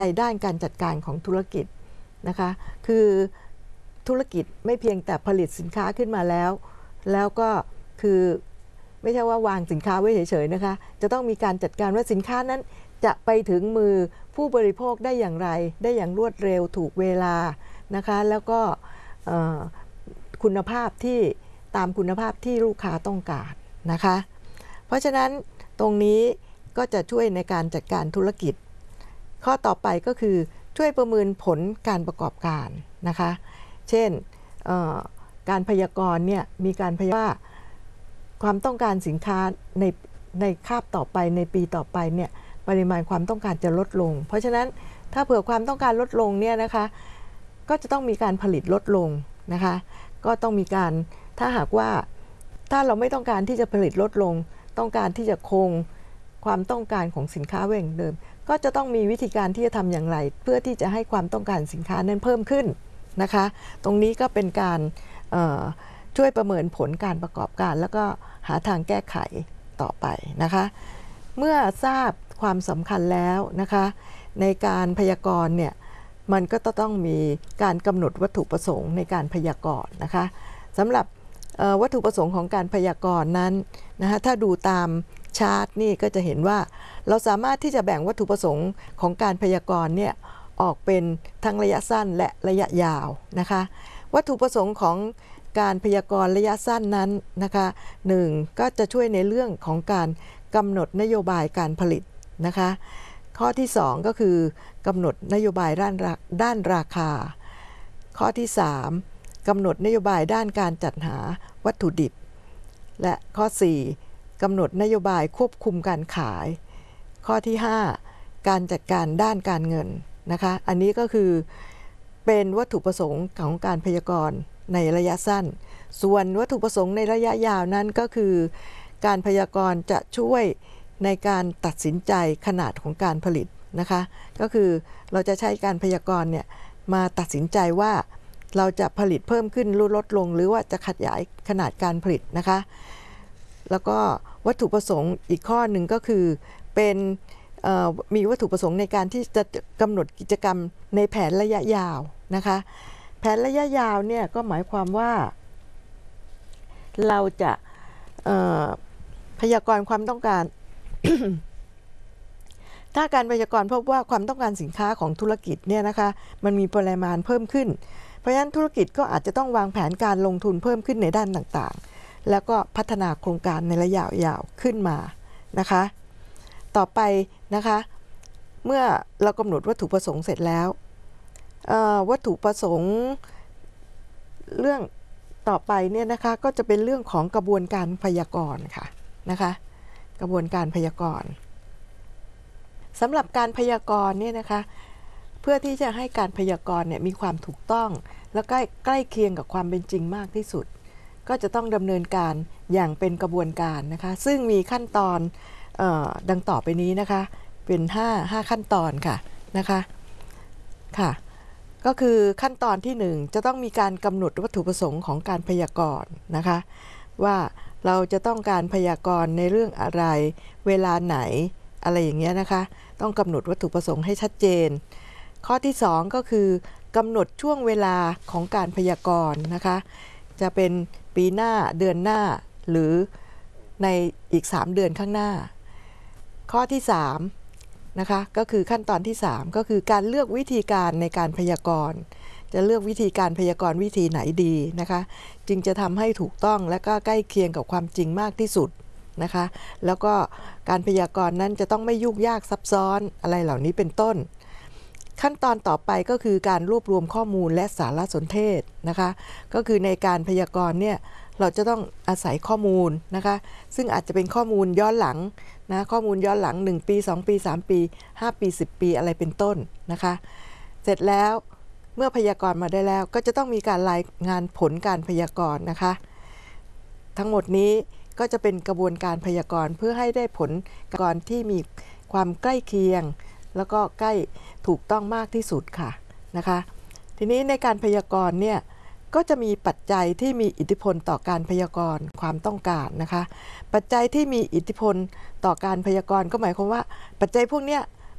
ในด้านการจัดการของธุรกิจนะคะคือธุรกิจไม่เพียงแต่ผลิตสินค้าขึ้นมาแล้วก็คือไม่ใช่ว่าวางสินค้าไว้เฉยๆนะคะจะต้องมีการจัดการว่าสินค้านั้นจะไปถึงมือผู้บริโภคได้อย่างไรได้อย่างรวดเร็วถูกเวลานะคะแล้วก็คุณภาพที่ตามคุณภาพที่ลูกค้าต้องการนะคะเพราะฉะนั้นตรงนี้ก็จะช่วยในการจัดการธุรกิจข้อต่อไปก็คือช่วยประเมินผลการประกอบการนะคะเช่นการพยากรณ์เนี่ยมีการพยากรณ์ว่าความต้องการสินค้าในคาบต่อไปในปีต่อไปเนี่ยปริมาณความต้องการจะลดลงเพราะฉะนั้นถ้าเผื่อความต้องการลดลงเนี่ยนะคะก็จะต้องมีการผลิตลดลงนะคะก็ต้องมีการถ้าหากว่าถ้าเราไม่ต้องการที่จะผลิตลดลงต้องการที่จะคงความต้องการของสินค้าไว้อย่างเดิมก็จะต้องมีวิธีการที่จะทำอย่างไรเพื่อที่จะให้ความต้องการสินค้านั้นเพิ่มขึ้นนะคะตรงนี้ก็เป็นการช่วยประเมินผลการประกอบการแล้วก็หาทางแก้ไขต่อไปนะคะเมื่อทราบความสำคัญแล้วนะคะในการพยากรณ์เนี่ยมันก็ต้องมีการกำหนดวัตถุประสงค์ในการพยากรณ์นะคะสำหรับวัตถุประสงค์ของการพยากรณ์นั้นนะคะถ้าดูตามชาร์ตนี่ก็จะเห็นว่าเราสามารถที่จะแบ่งวัตถุประสงค์ของการพยากรณ์เนี่ยออกเป็นทั้งระยะสั้นและระยะยาวนะคะวัตถุประสงค์ของการพยากรณ์ระยะสั้นนั้นนะคะ1ก็จะช่วยในเรื่องของการกำหนดนโยบายการผลิตนะคะข้อที่2ก็คือกำหนดนโยบายด้านราคาข้อที่3กำหนดนโยบายด้านการจัดหาวัตถุดิบและข้อ4กำหนดนโยบายควบคุมการขายข้อที่5การจัดการด้านการเงินนะคะอันนี้ก็คือเป็นวัตถุประสงค์ของการพยากรณ์ในระยะสั้นส่วนวัตถุประสงค์ในระยะยาวนั้นก็คือการพยากรณ์จะช่วยในการตัดสินใจขนาดของการผลิตนะคะก็คือเราจะใช้การพยากรณ์เนี่ยมาตัดสินใจว่าเราจะผลิตเพิ่มขึ้นหรือลดลงหรือว่าจะขยายขนาดการผลิตนะคะแล้วก็วัตถุประสงค์อีกข้อหนึ่งก็คือเป็นมีวัตถุประสงค์ในการที่จะกำหนดกิจกรรมในแผนระยะยาวนะคะแผนระยะยาวเนี่ยก็หมายความว่าเราจะพยากรณ์ความต้องการ ถ้าการพยากรณ์พบว่าความต้องการสินค้าของธุรกิจเนี่ยนะคะมันมีปริมาณเพิ่มขึ้นเพราะฉะนั้นธุรกิจก็อาจจะต้องวางแผนการลงทุนเพิ่มขึ้นในด้านต่างๆแล้วก็พัฒนาโครงการในระยะยาวขึ้นมานะคะต่อไปนะคะเมื่อเรากำหนดวัตถุประสงค์เสร็จแล้ววัตถุประสงค์เรื่องต่อไปเนี่ยนะคะก็จะเป็นเรื่องของกระบวนการพยากรณ์ค่ะนะคะกระบวนการพยากรณ์สำหรับการพยากรณ์เนี่ยนะคะเพื่อที่จะให้การพยากรณ์เนี่ยมีความถูกต้องและใกล้เคียงกับความเป็นจริงมากที่สุดก็จะต้องดำเนินการอย่างเป็นกระบวนการนะคะซึ่งมีขั้นตอนดังต่อไปนี้นะคะเป็น5ขั้นตอนค่ะนะคะค่ะก็คือขั้นตอนที่1จะต้องมีการกำหนดวัตถุประสงค์ของการพยากรณ์นะคะว่าเราจะต้องการพยากรณ์ในเรื่องอะไรเวลาไหนอะไรอย่างเงี้ยนะคะต้องกำหนดวัตถุประสงค์ให้ชัดเจนข้อที่2ก็คือกำหนดช่วงเวลาของการพยากรณ์นะคะจะเป็นปีหน้าเดือนหน้าหรือในอีก3เดือนข้างหน้าข้อที่3นะคะก็คือขั้นตอนที่3ก็คือการเลือกวิธีการในการพยากรณ์จะเลือกวิธีการพยากรณ์วิธีไหนดีนะคะจึงจะทำให้ถูกต้องและก็ใกล้เคียงกับความจริงมากที่สุดนะคะแล้วก็การพยากรณ์นั้นจะต้องไม่ยุ่งยากซับซ้อนอะไรเหล่านี้เป็นต้นขั้นตอนต่อไปก็คือการรวบรวมข้อมูลและสารสนเทศนะคะก็คือในการพยากรณ์เนี่ยเราจะต้องอาศัยข้อมูลนะคะซึ่งอาจจะเป็นข้อมูลย้อนหลังนะข้อมูลย้อนหลัง1ปี2ปี3ปี5ปี10ปีอะไรเป็นต้นนะคะเสร็จแล้วเมื่อพยากรณ์มาได้แล้วก็จะต้องมีการรายงานผลการพยากรณ์นะคะทั้งหมดนี้ก็จะเป็นกระบวนการพยากรณ์เพื่อให้ได้ผลก่อนที่มีความใกล้เคียงแล้วก็ใกล้ถูกต้องมากที่สุดค่ะนะคะทีนี้ในการพยากรณ์เนี่ยก็จะมีปัจจัยที่มีอิทธิพลต่อการพยากรณ์ความต้องการนะคะปัจจัยที่มีอิทธิพลต่อการพยากรณ์ก็หมายความว่าปัจจัยพวกนี้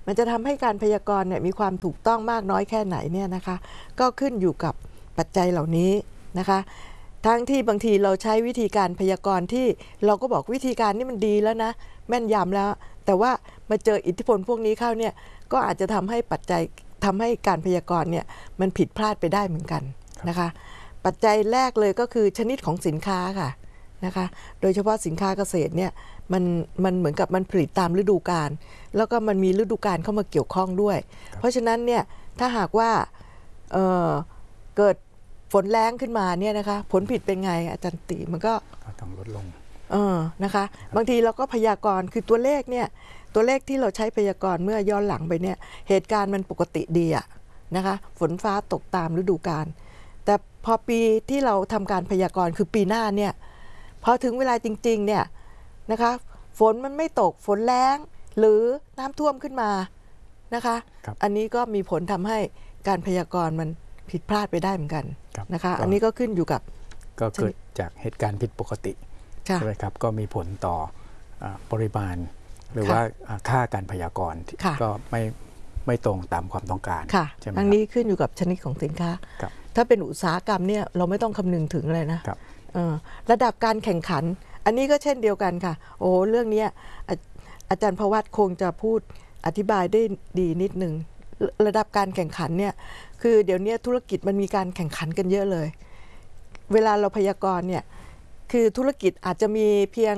มันจะทำให้การพยากรณ์เนี่ยมีความถูกต้องมากน้อยแค่ไหนเนี่ยนะคะก็ขึ้นอยู่กับปัจจัยเหล่านี้นะคะทั้งที่บางทีเราใช้วิธีการพยากรณ์ที่เราก็บอกวิธีการนี้มันดีแล้วนะแม่นยำแล้วแต่ว่ามาเจออิทธิพลพวกนี้เข้าเนี่ยก็อาจจะทำให้ปัจจัยทำให้การพยากรณ์เนี่ยมันผิดพลาดไปได้เหมือนกันนะคะปัจจัยแรกเลยก็คือชนิดของสินค้าค่ะนะคะโดยเฉพาะสินค้าเกษตรเนี่ยมันเหมือนกับมันผลิตตามฤดูกาลแล้วก็มันมีฤดูกาลเข้ามาเกี่ยวข้องด้วยเพราะฉะนั้นเนี่ยถ้าหากว่าเกิดฝนแรงขึ้นมาเนี่ยนะคะผลผิดเป็นไงอาจารย์ติมันก็ต้องลดลงนะคะบางทีเราก็พยากรณ์คือตัวเลขเนี่ยตัวเลขที่เราใช้พยากรณ์เมื่อย้อนหลังไปเนี่ยเหตุการณ์มันปกติดีอะนะคะฝนฟ้าตกตามฤดูกาลแต่พอปีที่เราทำการพยากรณ์คือปีหน้าเนี่ยพอถึงเวลาจริงๆเนี่ยนะคะฝนมันไม่ตกฝนแล้งหรือน้ำท่วมขึ้นมานะคะอันนี้ก็มีผลทำให้การพยากรณ์มันผิดพลาดไปได้เหมือนกันนะคะอันนี้ก็ขึ้นอยู่กับก็เกิดจากเหตุการณ์ผิดปกติใช่ไหมครับก็มีผลต่อปริมาณหรือว่าค่าการพยากรณ์ก็ไม่ตรงตามความต้องการใช่ไหมทั้งนี้ขึ้นอยู่กับชนิดของสินค้าถ้าเป็นอุตสาหกรรมเนี่ยเราไม่ต้องคำนึงถึงเลยนะระดับการแข่งขันอันนี้ก็เช่นเดียวกันค่ะโอ้เรื่องนี้อาจารย์ภวัตคงจะพูดอธิบายได้ดีนิดนึงระดับการแข่งขันเนี่ยคือเดี๋ยวนี้ธุรกิจมันมีการแข่งขันกันเยอะเลยเวลาเราพยากรณ์เนี่ยคือธุรกิจอาจจะมีเพียง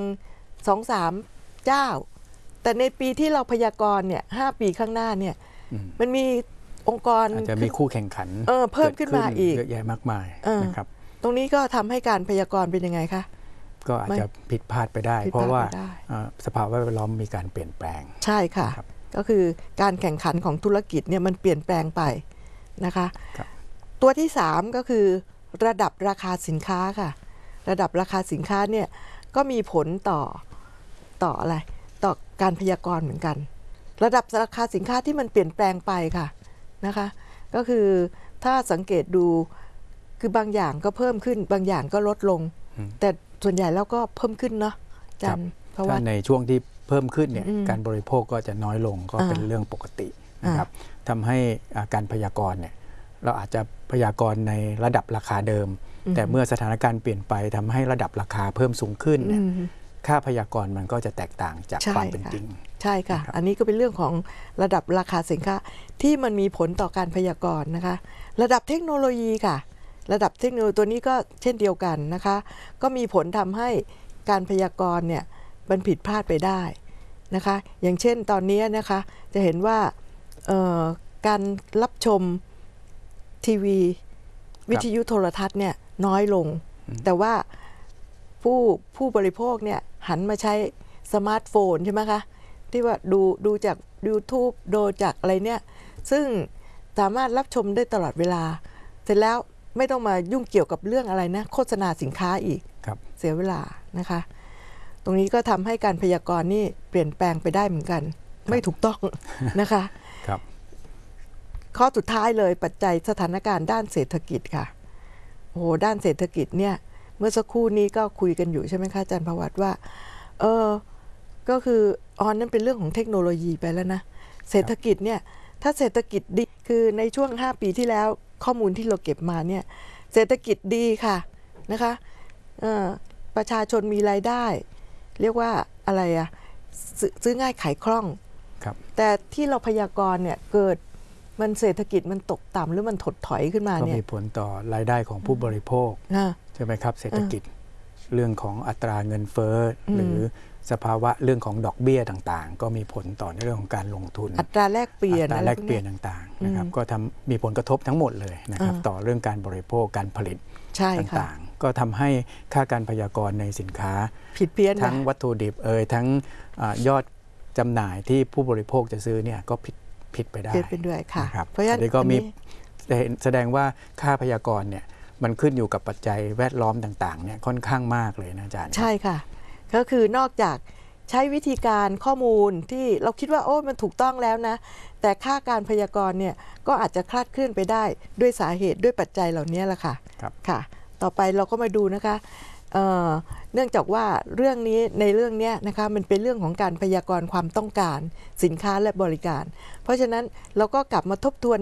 2-3 เจ้าแต่ในปีที่เราพยากรณ์เนี่ย5 ปีข้างหน้าเนี่ยมันมีองค์กรอาจจะมีคู่แข่งขันเพิ่มขึ้นมาอีกเยอะแยะมากมายนะครับตรงนี้ก็ทำให้การพยากรณ์เป็นยังไงคะก็อาจจะผิดพลาดไปได้เพราะว่าสภาวะแวดล้อมมีการเปลี่ยนแปลงใช่ค่ะก็คือการแข่งขันของธุรกิจเนี่ยมันเปลี่ยนแปลงไปนะคะตัวที่3ก็คือระดับราคาสินค้าค่ะระดับราคาสินค้าเนี่ยก็มีผลต่ออะไรต่อการพยากรณ์เหมือนกันระดับราคาสินค้าที่มันเปลี่ยนแปลงไปค่ะนะคะก็คือถ้าสังเกตดูคือบางอย่างก็เพิ่มขึ้นบางอย่างก็ลดลงแต่ส่วนใหญ่แล้วก็เพิ่มขึ้นเนาะอาจารย์เพราะว่าในช่วงที่เพิ่มขึ้นเนี่ยการบริโภคก็จะน้อยลงก็เป็นเรื่องปกตินะครับทำให้การพยากรณ์เนี่ยเราอาจจะพยากรณ์ในระดับราคาเดิมแต่เมื่อสถานการณ์เปลี่ยนไปทำให้ระดับราคาเพิ่มสูงขึ้นเนี่ยค่าพยากรณ์มันก็จะแตกต่างจากความเป็นจริงใช่ค่ะอันนี้ก็เป็นเรื่องของระดับราคาสินค้าที่มันมีผลต่อการพยากรณ์นะคะระดับเทคโนโลยีค่ะระดับเทคโนโลยีตัวนี้ก็เช่นเดียวกันนะคะก็มีผลทำให้การพยากรณ์เนี่ยมันผิดพลาดไปได้นะคะอย่างเช่นตอนนี้นะคะจะเห็นว่าการรับชมทีวีวิทยุโทรทัศน์เนี่ยน้อยลงแต่ว่าผู้บริโภคเนี่ยหันมาใช้สมาร์ทโฟนใช่ไหมคะที่ว่าดูจาก YouTube ดูจากอะไรเนี่ยซึ่งสามารถรับชมได้ตลอดเวลาเสร็จแล้วไม่ต้องมายุ่งเกี่ยวกับเรื่องอะไรนะโฆษณาสินค้าอีกเสียเวลานะคะตรงนี้ก็ทำให้การพยากรณ์นี่เปลี่ยนแปลงไปได้เหมือนกันไม่ถูกต้องนะคะข้อสุดท้ายเลยปัจจัยสถานการณ์ด้านเศรษฐกิจค่ะโอ้โหด้านเศรษฐกิจเนี่ยเมื่อสักครู่นี้ก็คุยกันอยู่ใช่ไหมคะอาจารย์ภวัตว่าก็คือนั่นเป็นเรื่องของเทคโนโลยีไปแล้วนะเศรษฐกิจเนี่ยถ้าเศรษฐกิจดีคือในช่วง5 ปีที่แล้วข้อมูลที่เราเก็บมาเนี่ยเศรษฐกิจดีค่ะนะคะประชาชนมีรายได้เรียกว่าอะไรอะซื้อง่ายขายคล่องแต่ที่เราพยากรณ์เนี่ยเกิดมันเศรษฐกิจมันตกต่ำหรือมันถดถอยขึ้นมาเนี่ยก็มีผลต่อรายได้ของผู้บริโภคใช่ไหมครับเศรษฐกิจเรื่องของอัตราเงินเฟ้อหรือสภาวะเรื่องของดอกเบี้ยต่างๆก็มีผลต่อในเรื่องของการลงทุนอัตราแลกเปลี่ยนต่างๆนะครับก็มีผลกระทบทั้งหมดเลยนะครับต่อเรื่องการบริโภคการผลิตต่างๆก็ทำให้ค่าการพยากรณ์ในสินค้าผิดเพี้ยนทั้งวัตถุดิบทั้งยอดจำหน่ายที่ผู้บริโภคจะซื้อเนี่ยก็ผิดไปได้เป็นด้วยค่ะเพราะฉะนั้นก็มีแสดงว่าค่าพยากรณ์เนี่ยมันขึ้นอยู่กับปัจจัยแวดล้อมต่างๆเนี่ยค่อนข้างมากเลยนะอาจารย์ใช่ค่ะก็คือนอกจากใช้วิธีการข้อมูลที่เราคิดว่ามันถูกต้องแล้วนะแต่ค่าการพยากรณ์เนี่ยก็อาจจะคลาดเคลื่อนไปได้ด้วยสาเหตุด้วยปัจจัยเหล่านี้แหละค่ะค่ะต่อไปเราก็มาดูนะคะเนื่องจากว่าเรื่องนี้ในเรื่องนี้นะคะมันเป็นเรื่องของการพยากรณ์ความต้องการสินค้าและบริการ เพราะฉะนั้นเราก็กลับมาทบทวน